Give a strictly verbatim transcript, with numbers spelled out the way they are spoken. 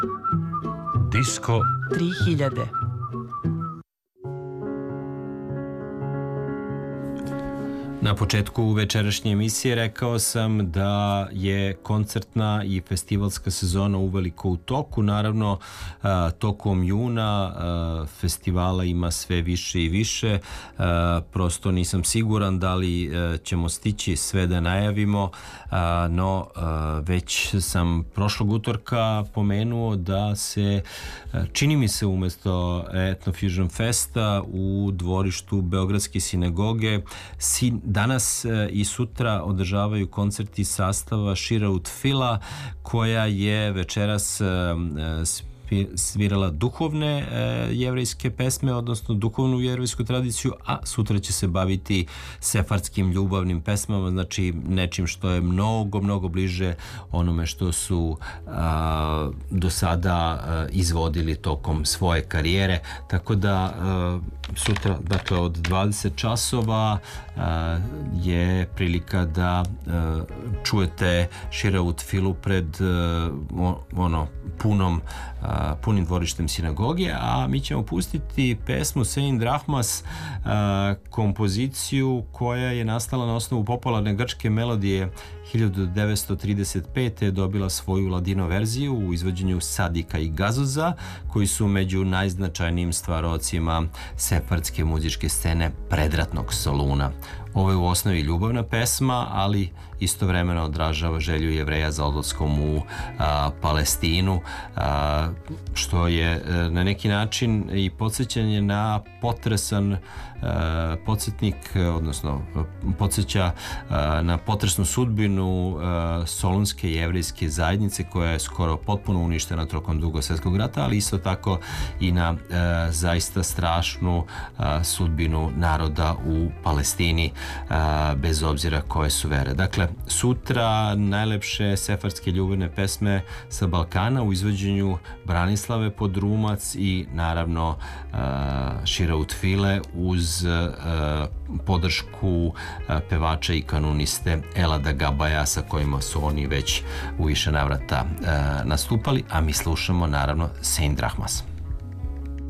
Disko tri hiljade. Na početku večerašnje emisije rekao sam da je koncertna i festivalska sezona uveliko u toku. Naravno, tokom juna festivala ima sve više i više. Prosto nisam siguran da li ćemo stići sve da najavimo, no već sam prošlog utorka pomenuo da se, čini mi se, umesto Ethno Fusion Festa u dvorištu Beogradske sinagoge danas i sutra održavaju koncerti sastava Shira Utfila, koja je večeras svirala duhovne e, jevrejske pesme, odnosno duhovnu jevrejsku tradiciju, a sutra će se baviti sefardskim ljubavnim pesmama, znači nečim što je mnogo, mnogo bliže onome što su a, do sada a, izvodili tokom svoje karijere. Tako da a, sutra, dakle od dvadeset časova a, je prilika da a, čujete Shira Utfilu pred a, ono punom a, punim dvorištem sinagoge, a mi ćemo pustiti pesmu Sein Drachmas, kompoziciju koja je nastala na osnovu popularne grčke melodije hiljadu devetsto trideset pete. je dobila svoju ladino verziju u izvođenju Sadika i Gazoza, koji su među najznačajnijim stvarocima sefardske muzičke scene predratnog Soluna. Ovo je u osnovi ljubavna pesma, ali istovremeno odražava želju Jevreja za odlaskom u a, Palestinu, a, što je a, na neki način i podsjećanje na potresan a, podsjetnik, odnosno podsjeća a, na potresnu sudbinu a, solunske jevrejske zajednice, koja je skoro potpuno uništena tokom Drugog svjetskog rata, ali isto tako i na a, zaista strašnu a, sudbinu naroda u Palestini, a, bez obzira koje su vere. Dakle, sutra najlepše sefardske ljubavne pesme sa Balkana u izvođenju Branislave Podrumac i naravno Shira Utfile uz podršku pevača i kanuniste Elada Gabaja, sa kojima su oni već u više navrata nastupali, a mi slušamo naravno Sein Drachmas.